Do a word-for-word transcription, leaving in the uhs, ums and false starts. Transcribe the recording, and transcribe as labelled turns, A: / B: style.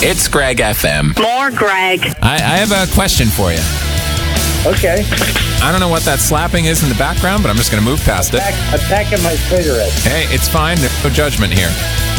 A: It's Greg F M.
B: More Greg.
A: I, I have a question for you.
C: Okay.
A: I don't know what that slapping is in the background, but I'm just going to move past it.
C: Attack, attacking my cigarette.
A: Hey, it's fine. There's no judgment here.